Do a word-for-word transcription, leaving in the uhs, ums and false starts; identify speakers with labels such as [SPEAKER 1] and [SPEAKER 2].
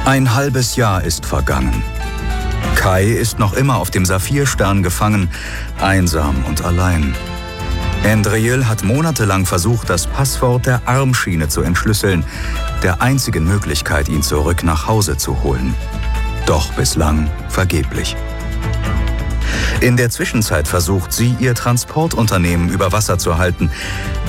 [SPEAKER 1] Ein halbes Jahr ist vergangen. Kai ist noch immer auf dem Saphirstern gefangen, einsam und allein. Andriel hat monatelang versucht, das Passwort der Armschiene zu entschlüsseln, der einzigen Möglichkeit, ihn zurück nach Hause zu holen. Doch bislang vergeblich. In der Zwischenzeit versucht sie, ihr Transportunternehmen über Wasser zu halten.